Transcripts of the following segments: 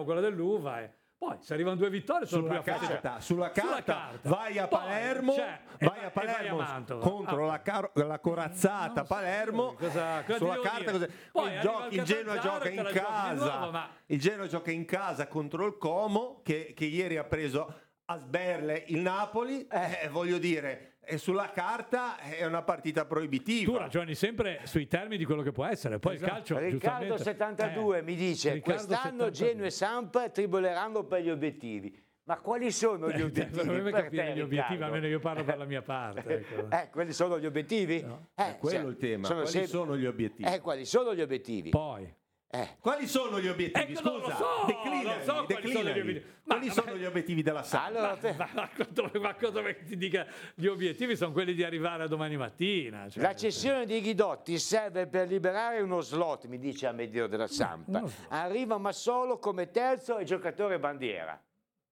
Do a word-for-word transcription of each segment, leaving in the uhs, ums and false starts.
quella dell'uva e poi se arrivano due vittorie sono sulla più carta, sulla carta, sulla carta vai a Poi, Palermo, cioè, vai e a vai- e vai a Palermo Mantova. contro Ah. la, car- la corazzata Non so, Palermo, cosa- cosa sulla devo carta dire? cos'è? Poi il, arriva gioco- il il Genoa Catanzaro gioca e te in la giochi di casa, nuovo, ma- il Genoa gioca in casa contro il Como che, che ieri ha preso a sberle il Napoli, eh, voglio dire, e sulla carta è una partita proibitiva. Tu ragioni sempre sui termini di quello che può essere, poi il calcio Riccardo giustamente- settantadue eh, mi dice Riccardo quest'anno settantadue. Genoa e Samp triboleranno per gli obiettivi. Ma quali sono gli Eh, obiettivi? dovrebbe per capire te, gli obiettivi, Riccardo? almeno io parlo per la mia parte. Ecco. Eh, quelli sono gli obiettivi? No. Eh, È quello cioè, il tema. sono Quali sempre- sono gli obiettivi? Eh, quali sono gli obiettivi? Poi Eh. Quali sono gli obiettivi? Ecco, non lo Scusa, so, declinali, non so quali sono gli declinali. obiettivi. Ma- Quali ma- sono gli obiettivi della Samp? Allora, te- ma, ma, dove, ma dove ti dica gli obiettivi sono quelli di arrivare a domani mattina. Cioè, la cessione di Ghidotti serve per liberare uno slot, mi dice Amedeo della Samp. uno slot. Arriva ma solo come terzo e giocatore bandiera.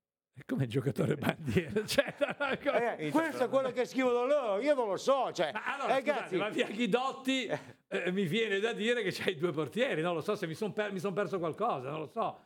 È come giocatore bandiera. Cioè, Eh, questo è quello che scrivono loro, io non lo so. Cioè, ma allora, ragazzi, scusate, ma via Ghidotti eh, mi viene da dire che c'hai due portieri, non lo so se mi sono per, mi son perso qualcosa, non lo so.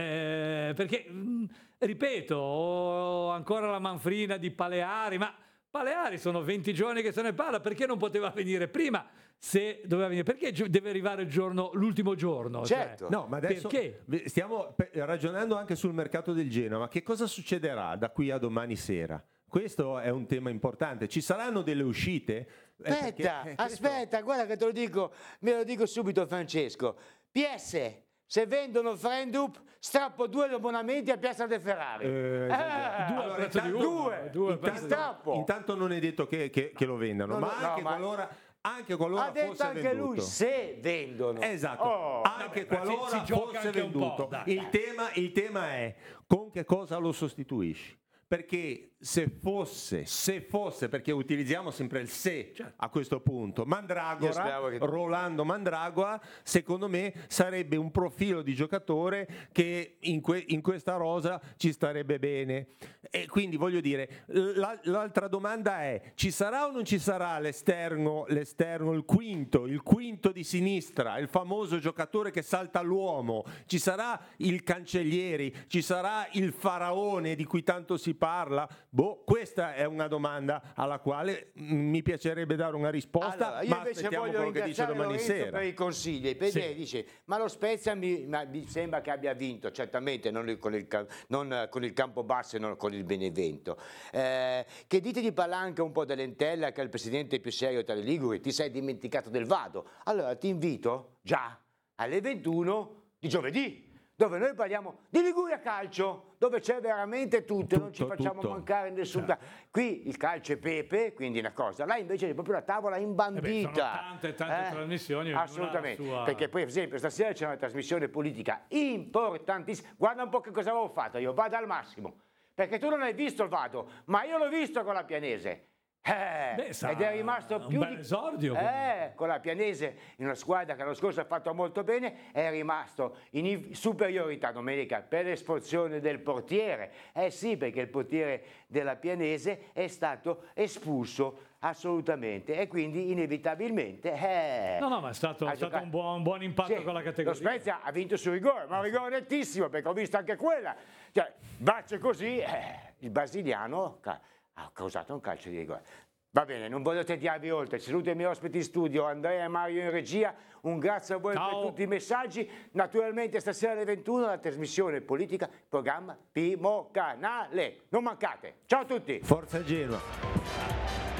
Eh, perché, mh, ripeto, ho ancora la manfrina di Paleari, ma Paleari sono venti giorni che se ne parla, perché non poteva venire prima? Se doveva venire, perché gio- deve arrivare il giorno, l'ultimo giorno? Certo. No, ma adesso Perché? stiamo pe- ragionando anche sul mercato del Genoa, ma che cosa succederà da qui a domani sera? Questo è un tema importante. Ci saranno delle uscite? Eh, perché, aspetta, eh, questo- aspetta, guarda che te lo dico, me lo dico subito Francesco. P S, se vendono Frendup, strappo due abbonamenti a Piazza del Ferrari. Eh, Eh, due al prezzo di uno, due, due al prezzo ti di uno. strappo. Intanto non è detto che, che- che lo vendano, No, ma no, no, anche ma- qualora, anche qualora ha detto fosse anche venduto. lui, se vendono. Esatto, Oh. anche Vabbè, ma si- qualora si gioca fosse anche un po', venduto. dai. il, tema, il tema è con che cosa lo sostituisci? Perché se fosse, se fosse, perché utilizziamo sempre il se a questo punto, Io Mandragora, speravo che- Rolando Mandragora, secondo me sarebbe un profilo di giocatore che in, que- in questa rosa ci starebbe bene. E quindi voglio dire, la- l'altra domanda è, ci sarà o non ci sarà l'esterno, l'esterno, il quinto, il quinto di sinistra, il famoso giocatore che salta l'uomo, ci sarà il Cancellieri, ci sarà il faraone di cui tanto si parla? Boh, questa è una domanda alla quale mm, mi piacerebbe dare una risposta, Allora, io ma invece aspettiamo voglio quello che dice ringraziare domani Lorenzo sera. per i consigli, perché Sì. dice, ma lo Spezia mi, ma mi sembra che abbia vinto, certamente non il- con il, ca- non, eh, con il Campobasso e non con il Benevento. Eh, che dite di Palanca un po' dell'Entella, che è il presidente più serio tra le Liguri, ti sei dimenticato del Vado. Allora ti invito già alle ventuno di giovedì, dove noi parliamo di Liguria Calcio, dove c'è veramente tutto, e non ci Tutto, facciamo tutto. mancare nessun... ca- Qui il calcio è pepe, quindi una cosa, là invece è proprio la tavola Eh beh, imbandita. sono tante, tante trasmissioni, ognuna ha la Assolutamente, sua- perché poi per esempio stasera c'è una trasmissione politica importantissima, guarda un po' che cosa avevo fatto, io vado al massimo, perché tu non hai visto il Vado, ma io l'ho visto con la Pianese. Eh, Beh, sa- ed è rimasto un più bel di- esordio, eh, con la Pianese in una squadra che l'anno scorso ha fatto molto bene, è rimasto in in superiorità domenica per l'espulsione del portiere. Eh sì, perché il portiere della Pianese è stato espulso assolutamente e quindi inevitabilmente eh, No, no, ma è stato, ha è stato giocato- un, buon, un buon impatto Sì, con la lo categoria. Spezia ha vinto sul rigore, ma un rigore nettissimo, perché ho visto anche quella. Cioè, bacia così, eh, il brasiliano ca- ha causato un calcio di rigore. Va bene, non voglio tediarvi oltre. Saluto i miei ospiti in studio, Andrea e Mario in regia. Un grazie a voi Ciao. per tutti i messaggi. Naturalmente stasera alle ventuno la trasmissione politica, programma Primo Canale. Non mancate. Ciao a tutti. Forza Genoa.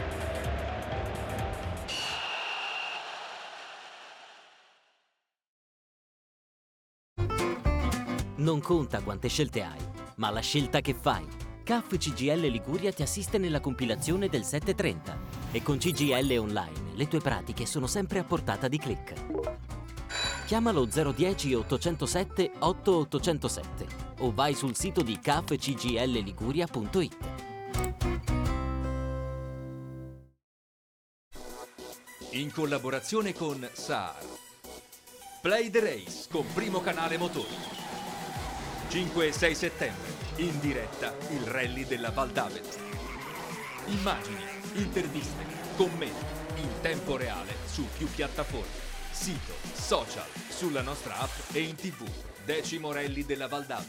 Non conta quante scelte hai, ma la scelta che fai. C A F C G I L Liguria ti assiste nella compilazione del settecentotrenta e con C G I L Online le tue pratiche sono sempre a portata di clic. Chiamalo zero uno zero ottocentosette otto ottocentosette o vai sul sito di c f c g l liguria punto it. In collaborazione con Saar. Play the Race con Primo Canale Motori. cinque e sei settembre, in diretta il rally della Val d'Avelta. Immagini, interviste, commenti, in tempo reale su più piattaforme, sito, social, sulla nostra app e in tv. Decimo rally della Val d'Avelta.